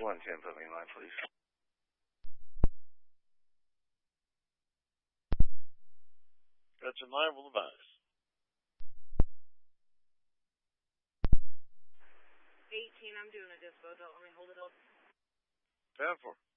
110, put me in line, please. That's in line, will advise. 18, I'm doing a dispo. Don't let me hold it up. 10-4.